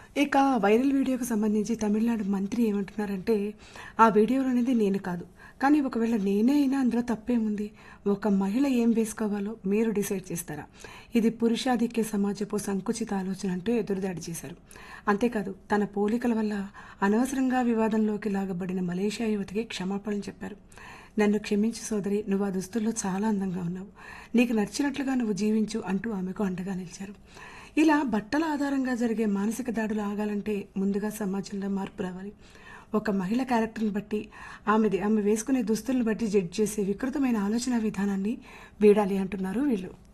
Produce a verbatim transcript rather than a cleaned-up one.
ఇక వైరల్ వీడియోకి సంబంధించి తమిళనాడు మంత్రి ఏమంటున్నారంటే, ఆ వీడియోలోనిది నేను కాదు. కానీ ఒకవేళ నేనే అయినా అందులో తప్పేముంది? ఒక మహిళ ఏం వేసుకోవాలో మీరు డిసైడ్ చేస్తారా? ఇది పురుషాధిక్య సమాజపు సంకుచిత ఆలోచన అంటూ ఎదురుదాడి చేశారు. అంతేకాదు తన పోలికల వల్ల అనవసరంగా వివాదంలోకి లాగబడిన మలేషియా యువతికి క్షమాపణలు చెప్పారు. నన్ను క్షమించు సోదరి, నువ్వు ఆ దుస్తుల్లో చాలా అందంగా ఉన్నావు. నీకు నచ్చినట్లుగా నువ్వు జీవించు అంటూ ఆమెకు అండగా నిలిచారు. ఇలా బట్టల ఆధారంగా జరిగే మానసిక దాడులు ఆగాలంటే ముందుగా సమాజంలో మార్పు రావాలి. ఒక మహిళ క్యారెక్టర్ని బట్టి, ఆమెది ఆమె వేసుకునే దుస్తులను బట్టి జడ్జ్ చేసే వికృతమైన ఆలోచన విధానాన్ని వీడాలి అంటున్నారు వీళ్ళు.